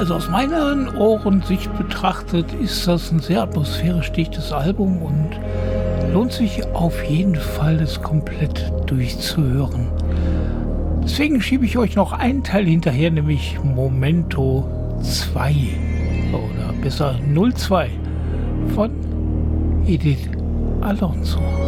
Also aus meinen Ohrensicht betrachtet ist das ein sehr atmosphärisch dichtes Album und lohnt sich auf jeden Fall, das komplett durchzuhören. Deswegen schiebe ich euch noch einen Teil hinterher, nämlich Momento 2 oder besser 02 von Edith Alonso.